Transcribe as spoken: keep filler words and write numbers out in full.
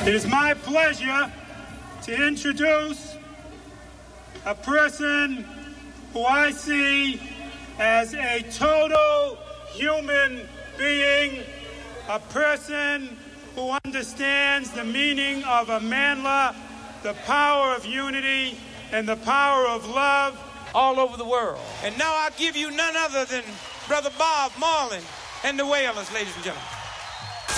It is my pleasure to introduce a person who I see as a total human being, a person who understands the meaning of Amandla, the power of unity, and the power of love all over the world. And now I give you none other than Brother Bob Marley and the Wailers, ladies and gentlemen.